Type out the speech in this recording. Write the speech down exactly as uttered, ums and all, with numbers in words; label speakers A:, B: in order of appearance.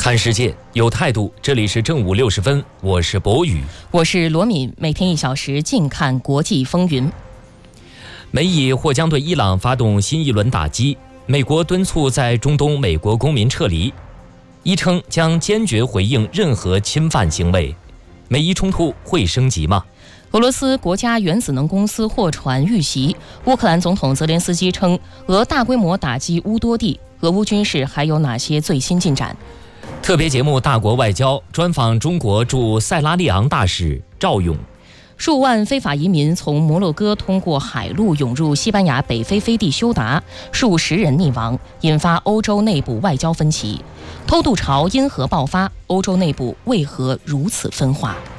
A: 看世界有态度，这里是正午六十分，我是博宇，
B: 我是罗敏，每天一小时静看国际风云。
A: 美以或将对伊朗发动新一轮打击，美国敦促在中东美国公民撤离，伊称将坚决回应任何侵犯行为。美伊冲突会升级吗？
B: 俄罗斯国家原子能公司货船遇袭，乌克兰总统泽连斯基称俄大规模打击乌多地，俄乌军事还有哪些最新进展？
A: 特别节目《大国外交》专访中国驻塞拉利昂大使赵勇。
B: 数万非法移民从摩洛哥通过海路涌入西班牙北非飞地休达，数十人溺亡，引发欧洲内部外交分歧。偷渡潮因何爆发？欧洲内部为何如此分化？